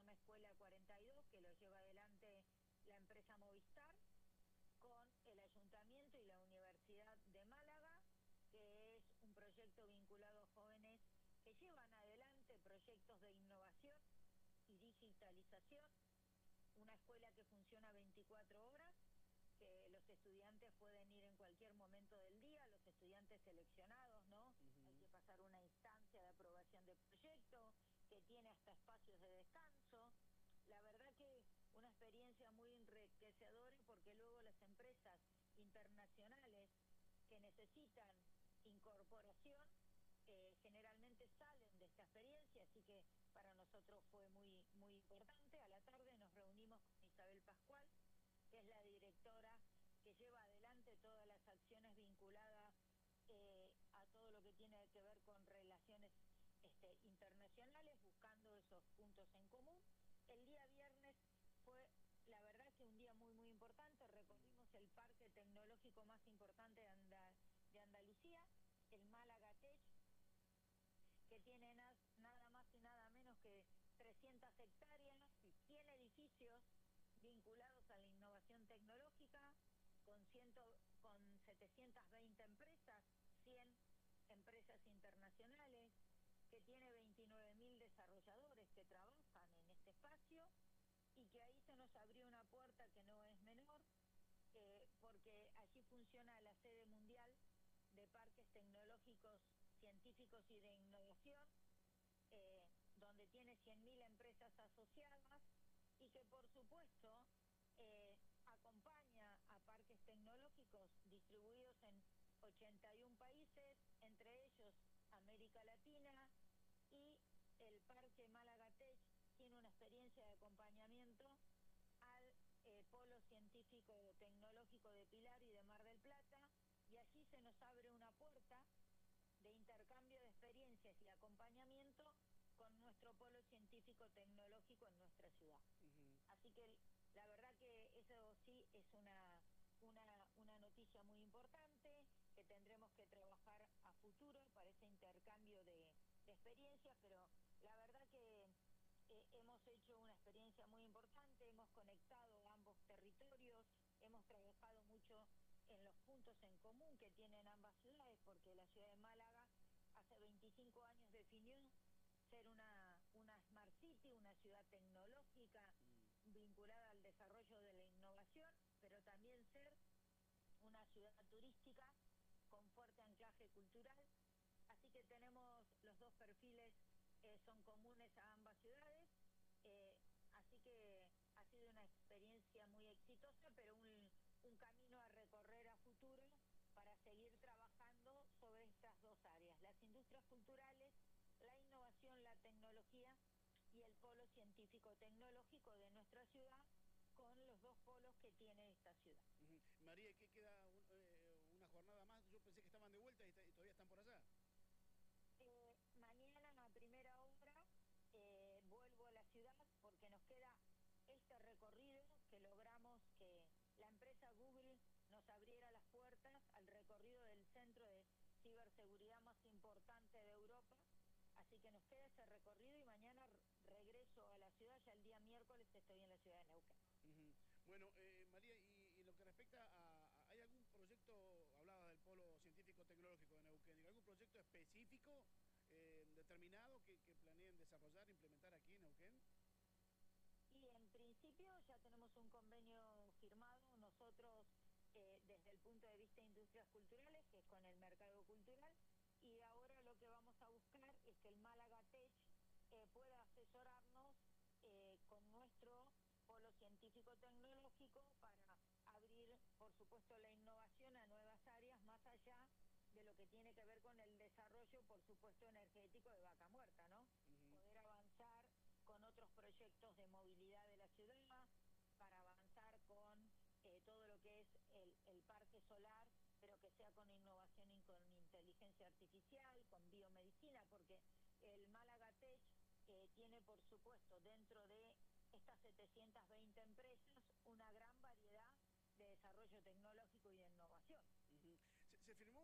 llama Escuela 42, que lo lleva adelante la empresa Movistar, con el Ayuntamiento y la Universidad de Málaga, que es un proyecto vinculado a jóvenes que llevan adelante proyectos de innovación y digitalización, una escuela que funciona 24 horas, que los estudiantes pueden ir en cualquier momento del día, los estudiantes seleccionados, ¿no? Hay que pasar una instancia de aprobación de proyecto, que tiene hasta espacios de descanso. La verdad que una experiencia muy enriquecedora, porque luego las empresas internacionales que necesitan incorporación generalmente salen de esta experiencia, así que para nosotros fue muy importante. A la tarde nos reunimos con Isabel Pascual, que es la directora que lleva adelante todas las acciones vinculadas a todo lo que tiene que ver con relaciones internacionales, buscando esos puntos en común. El día viernes fue, la verdad, que un día muy importante. Recorrimos el parque tecnológico más importante de Andalucía, el Málaga Tech, que tiene nada más y nada menos que 300 hectáreas, 100 edificios vinculados a la innovación tecnológica, con 720 empresas, 100 empresas internacionales, que tiene 29.000 desarrolladores que trabajan en este espacio, y que ahí se nos abrió una puerta que no es menor, porque allí funciona la sede mundial de parques tecnológicos, científicos y de innovación, donde tiene 100.000 empresas asociadas, y que por supuesto acompaña a parques tecnológicos distribuidos en 81 países, entre ellos América Latina, y el Parque Málaga Tech tiene una experiencia de acompañamiento al Polo Científico Tecnológico de Pilar y de Mar del Plata, y allí se nos abre una puerta de intercambio de experiencias y acompañamiento con nuestro Polo Científico Tecnológico en nuestra ciudad. Así que la verdad que eso sí es una noticia muy importante, que tendremos que trabajar a futuro para ese intercambio de experiencias, pero la verdad que hemos hecho una experiencia muy importante, hemos conectado ambos territorios, hemos trabajado mucho en los puntos en común que tienen ambas ciudades, porque la ciudad de Málaga hace 25 años definió ser una Smart City, una ciudad tecnológica vinculada al desarrollo de la innovación, pero también ser una ciudad turística con fuerte anclaje cultural. Así que tenemos los dos perfiles, son comunes a ambas ciudades, así que ha sido una experiencia muy exitosa, pero un camino a recorrer a futuro para seguir trabajando sobre estas dos áreas: las industrias culturales, la innovación, la tecnología y el polo científico-tecnológico de nuestra ciudad, con los dos polos que tiene esta ciudad. María, ¿qué queda una jornada más? Yo pensé que estaban de vuelta y todavía están por allá. Mañana a primera hora vuelvo a la ciudad, porque nos queda este recorrido que logramos que la empresa Google nos abriera las puertas al recorrido del centro de ciberseguridad más importante de Europa. Así que nos queda ese recorrido, y mañana regreso a la ciudad. Ya el día miércoles estoy en la ciudad de Neuquén. Bueno, María, y lo que respecta ¿hay algún proyecto, hablabas del Polo Científico Tecnológico de Neuquén, algún proyecto específico, determinado, que planeen desarrollar, implementar aquí en Neuquén? Y en principio ya tenemos un convenio firmado nosotros, desde el punto de vista de industrias culturales, que es con el mercado cultural, y ahora lo que vamos a buscar es que el Málaga Tech pueda asesorarnos con nuestro polo científico-tecnológico para abrir, por supuesto, la innovación a nuevas áreas, más allá de lo que tiene que ver con el desarrollo, por supuesto, energético de Vaca Muerta, ¿no? Poder avanzar con otros proyectos de movilidad de la ciudad, para avanzar con todo lo que es el parque solar, pero que sea con innovación y con inteligencia artificial, con biomedicina, porque el Málaga Tech tiene, por supuesto, dentro de estas 720 empresas, una gran variedad de desarrollo tecnológico y de innovación. Se firmó